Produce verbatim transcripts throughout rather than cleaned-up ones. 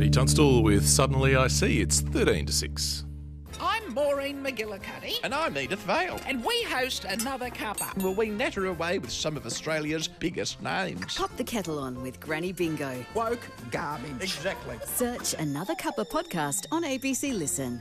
Freddie Tunstall with Suddenly I See. It's thirteen to six. I'm Maureen McGillicuddy. And I'm Edith Vale. And we host Another Cuppa. Will we natter away with some of Australia's biggest names? Pop the kettle on with Granny Bingo. Woke garbage. Exactly. Search Another Cuppa podcast on A B C Listen.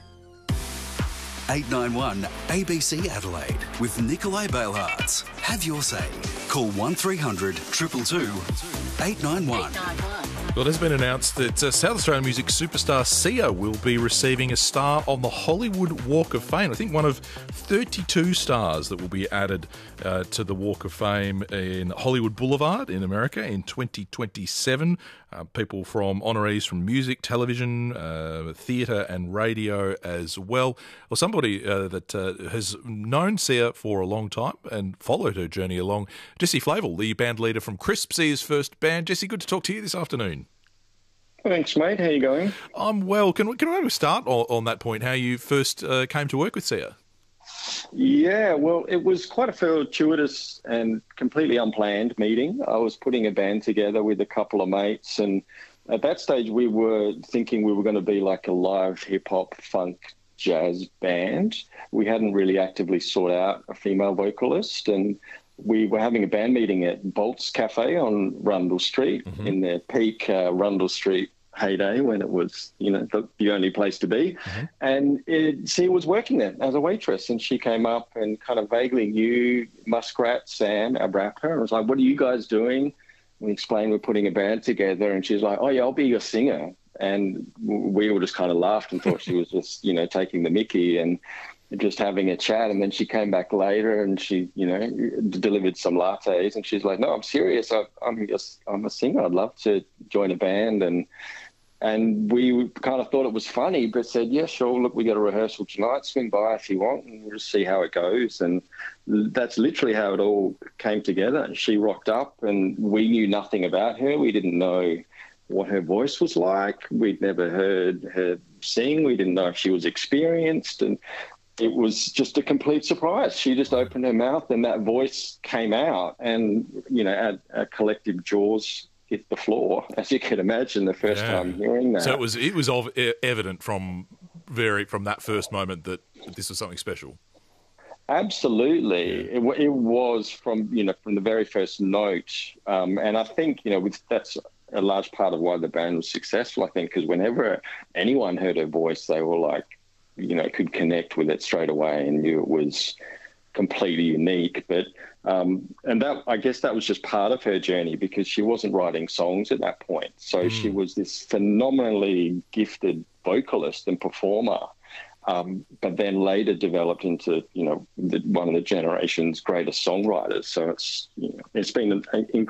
eight nine one A B C Adelaide with Nicolay Balehards. Have your say. Call one three hundred two two two eight nine one. Well, it has been announced that uh, South Australian music superstar Sia will be receiving a star on the Hollywood Walk of Fame. I think one of thirty-two stars that will be added uh, to the Walk of Fame in Hollywood Boulevard in America in twenty twenty-seven. Uh, people from honorees from music, television, uh, theatre and radio as well. Well, somebody uh, that uh, has known Sia for a long time and followed her journey along, Jesse Flavel, the band leader from Crisp, Sia's first band. Jesse, good to talk to you this afternoon. Thanks, mate. How you going? I'm well. Can we, can we start on, on that point, how you first uh, came to work with Sia? Yeah, well, it was quite a fortuitous and completely unplanned meeting. I was putting a band together with a couple of mates, and at that stage we were thinking we were going to be like a live hip-hop, funk, jazz band. We hadn't really actively sought out a female vocalist, and we were having a band meeting at Bolt's Cafe on Rundle Street, mm-hmm. in the peak uh, Rundle Street heyday when it was, you know, the, the only place to be. Mm-hmm. And it, she was working there as a waitress, and she came up and kind of vaguely knew Muskrat, Sam, our rapper, and was like, what are you guys doing? We explained we're putting a band together, and she's like, oh yeah, I'll be your singer. And we all just kind of laughed and thought she was just, you know, taking the mickey and just having a chat. And then she came back later and she, you know, delivered some lattes, and she's like, no, I'm serious. I, I'm just, I'm a singer. I'd love to join a band. And And we kind of thought it was funny, but said, yeah, sure, look, we got a rehearsal tonight. Swing by if you want, and we'll just see how it goes. And that's literally how it all came together. She rocked up, and we knew nothing about her. We didn't know what her voice was like. We'd never heard her sing. We didn't know if she was experienced. And it was just a complete surprise. She just opened her mouth, and that voice came out. And, you know, our, our collective jaws hit the floor, as you can imagine, the first yeah. time hearing that. So it was it was of, evident from very from that first moment that this was something special. Absolutely, yeah. it, it was from you know from the very first note, um, and I think you know with, that's a large part of why the band was successful. I think because whenever anyone heard her voice, they were like, you know, could connect with it straight away and knew it was completely unique. But um, and that I guess that was just part of her journey, because she wasn't writing songs at that point. So mm. she was this phenomenally gifted vocalist and performer, um, but then later developed into you know the, one of the generation's greatest songwriters. So it's you know it's been an, an